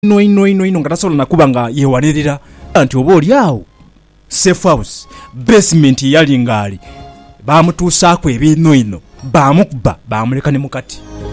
ino nga tasobola nakuba nga yewanirira nti oba oli awo safe house basement yali ngaali bamutuusaako ebino bamukuba bamuleka ne mukati